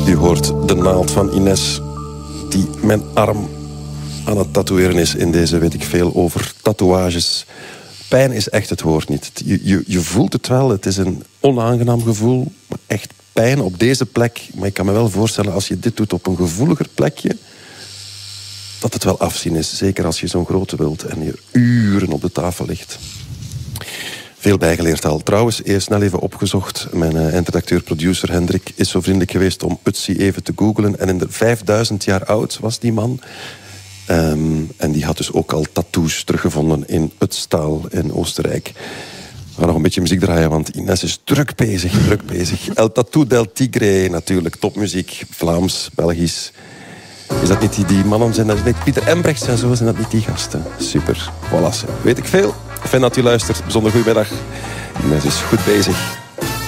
U hoort de naald van Ines die mijn arm aan het tatoeëren is in deze weet ik veel over tatoeages. Pijn is echt het woord niet. Je voelt het wel, het is een onaangenaam gevoel, maar echt pijn op deze plek. Maar ik kan me wel voorstellen, als je dit doet op een gevoeliger plekje, dat het wel afzien is. Zeker als je zo'n grote wilt en je uren op de tafel ligt. Veel bijgeleerd al. Trouwens, eerst snel even opgezocht. Mijn eindredacteur-producer Hendrik is zo vriendelijk geweest om Ötzi even te googlen. En in de 5000 jaar oud was die man. En die had dus ook al tattoos teruggevonden in Ötztal in Oostenrijk. We gaan nog een beetje muziek draaien, want Ines is druk bezig. El Tattoo del Tigre natuurlijk, topmuziek. Vlaams, Belgisch. Is dat niet die mannen? Zijn dat niet Pieter Embrechts en zo? Zijn dat niet die gasten? Super. Voilà. Weet ik veel. Fijn dat u luistert. Bijzonder goedemiddag. Ines is goed bezig.